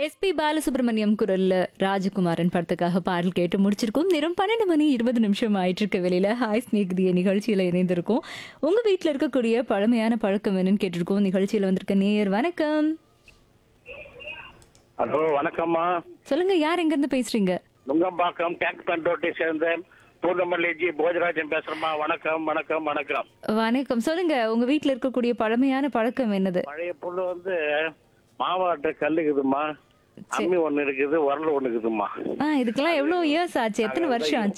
SP Balasubramaniam குரல்ல ராஜகுமாரன் படத்துக்காக பாடல் கேட்டு முடிச்சிருக்கோம். நேரம் 12 மணி 20 நிமிஷம் ஆயிட்டு இருக்க வெளியில ஹாய் ஸ்நேகிதிய நிகழ்ச்சியில இணைந்திருக்கோம். உங்க வீட்ல இருக்கக்கூடிய பழமையான பழக்கம் என்னன்னு கேட்டிருக்கோம். நிகழ்ச்சியில வந்திருக்க நேயர் வணக்கம். ஹலோ வணக்கம்மா. சொல்லுங்க யார் எங்க இருந்து பேசுறீங்க? நுங்கம்பாக்கம் டேங்க் பண்டோட்டை சேர்ந்த பூந்தமல்லிஜி போஜராஜன் பேசுறேம்மா. வணக்கம் வணக்கம் வணக்கம். வணக்கம். சொல்லுங்க உங்க வீட்ல இருக்கக்கூடிய பழமையான பழக்கம் என்னது? பழைய புல்லு வந்து மாவாட்ட கல் இருக்குதும்மா, சரி. அம்மி ஒண்ணு இருக்குது, உரல் ஒண்ணு இருக்குதும்மா. இதுக்கெல்லாம் எவ்வளவு இயர்ஸ் ஆச்சு? எத்தனை வருஷம் ஆச்சு?